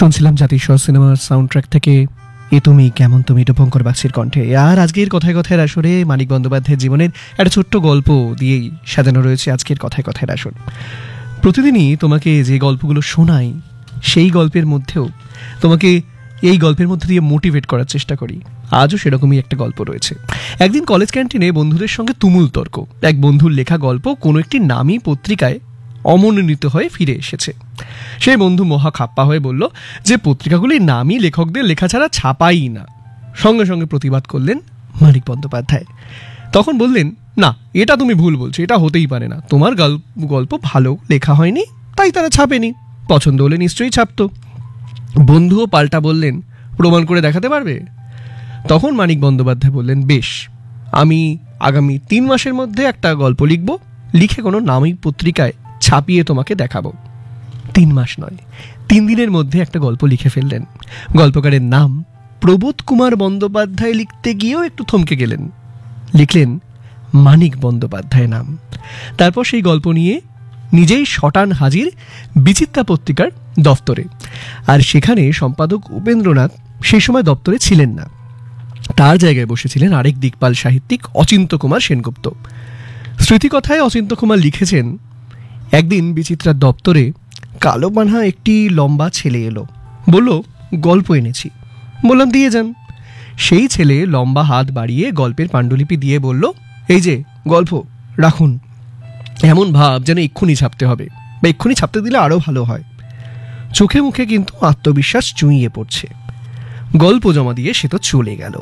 শুনছিলাম জাতিস্বর সিনেমার সাউন্ডট্র্যাক থেকে এ তুমি কেমন তুমি রূপঙ্কর বাগচির কণ্ঠে। আর আজকের কথায় কথায় আসরে মানিক বন্দ্যোপাধ্যায়ের জীবনের একটা ছোট্ট গল্প দিয়েই সাজানো রয়েছে আজকের কথায় কথায় আসর। প্রতিদিনই তোমাকে যে গল্পগুলো শোনাই সেই গল্পের মধ্যেও তোমাকে এই গল্পের মধ্যে দিয়ে মোটিভেট করার চেষ্টা করি। আজও সেরকমই একটা গল্প রয়েছে। একদিন কলেজ ক্যান্টিনে বন্ধুদের সঙ্গে তুমুল তর্ক। এক বন্ধুর লেখা গল্প কোনো একটি নামী পত্রিকায় অমনোনীত হয়ে ফিরে এসেছে। সেই বন্ধু মহা খাপ্পা হয়ে বলল যে পত্রিকাগুলি নামী লেখকদের লেখা ছাড়া ছাপাই না। সঙ্গে সঙ্গে প্রতিবাদ করলেন মানিক বন্দ্যোপাধ্যায়। তখন বললেন, না, এটা তুমি ভুল বলছো, এটা হতেই পারে না। তোমার গল্প ভালো লেখা হয়নি, তাই তারা ছাপেনি। পছন্দ হলে নিশ্চয়ই ছাপতো। বন্ধুও পাল্টা বললেন, প্রমাণ করে দেখাতে পারবে? তখন মানিক বন্দ্যোপাধ্যায় বললেন, বেশ, আমি আগামী 3 মাসের মধ্যে একটা গল্প লিখব, লিখে কোনো নামী পত্রিকায় ছাপিয়ে তোমাকে দেখাবো। 3 মাস নয়, 3 দিনের মধ্যে একটা গল্প লিখে ফেললেন। গল্পকারের নাম প্রবোধ কুমার বন্দ্যোপাধ্যায়। লিখতে গিয়েও একটু থমকে গেলেন, লিখলেন মানিক বন্দ্যোপাধ্যায় নাম। তারপর সেই গল্প নিয়ে নিজেই শটান হাজির বিচিত্রা পত্রিকার দফতরে। আর সেখানে সম্পাদক উপেন্দ্রনাথ সেই সময় দপ্তরে ছিলেন না। তার জায়গায় বসেছিলেন আরেক দিকপাল সাহিত্যিক অচিন্ত কুমার সেনগুপ্ত। স্মৃতিকথায় অচিন্ত কুমার লিখেছেন, একদিন বিচিত্রার দপ্তরে কালো বাঁধা একটি লম্বা ছেলে এলো, বলল, গল্প এনেছি। বললাম, দিয়ে যান। সেই ছেলে লম্বা হাত বাড়িয়ে গল্পের পাণ্ডুলিপি দিয়ে বলল, এই যে গল্প, রাখুন। এমন ভাব যেন এক্ষুনি ছাপতে হবে, বা এক্ষুনি ছাপতে দিলে আরও ভালো হয়। চোখে মুখে কিন্তু আত্মবিশ্বাস চুঁইয়ে পড়ছে। গল্প জমা দিয়ে সে তো চলে গেল।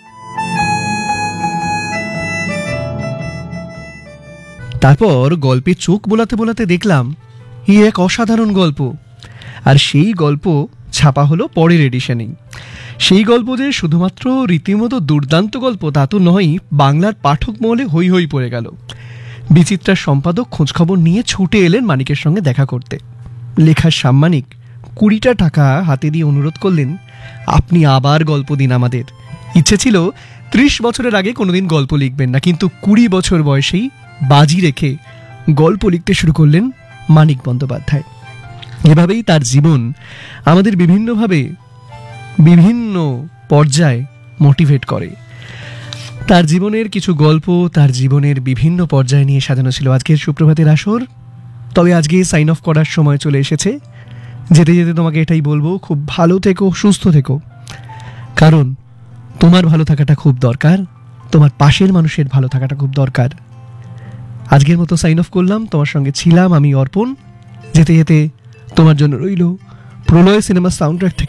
তারপর গল্পে চোখ বোলাতে বোলাতে দেখলাম এই এক অসাধারণ গল্প। আর সেই গল্প ছাপা হলো পরের এডিশনেই। সেই গল্প যে শুধুমাত্র রীতিমতো দুর্দান্ত গল্প তা তো নয়, বাংলার পাঠক মহলে হৈ হৈ পড়ে গেল। বিচিত্রার সম্পাদক খোঁজখবর নিয়ে ছুটে এলেন মানিকের সঙ্গে দেখা করতে। লেখার সাম্মানিক 20টা টাকা হাতে দিয়ে অনুরোধ করলেন, আপনি আবার গল্প দিন আমাদের। ইচ্ছে ছিল 30 বছরের আগে কোনোদিন গল্প লিখবেন না, কিন্তু 20 বছর বয়সেই বাজি রেখে গল্প লিখতে শুরু করলেন মানিক বন্দ্যোপাধ্যায়। এভাবেই তার জীবন আমাদের বিভিন্নভাবে বিভিন্ন পর্যায়ে মোটিভেট করে। তার জীবনের কিছু গল্প তার জীবনের বিভিন্ন পর্যায়ে নিয়ে সাজানো ছিল আজকের সুপ্রভাতের আসর। তবে আজকে সাইন অফ করার সময় চলে এসেছে। যেতে যেতে তোমাকে এটাই বলবো, খুব ভালো থেকো, সুস্থ থেকো। কারণ তোমার ভালো থাকাটা খুব দরকার, তোমার পাশের মানুষের ভালো থাকাটা খুব দরকার। আজকের মতো সাইন অফ করলাম। তোমার সঙ্গে ছিলাম আমি অর্পণ। যেতে যেতে তোমার জন্য রইল প্রলয় সিনেমার সাউন্ডট্র্যাক থেকে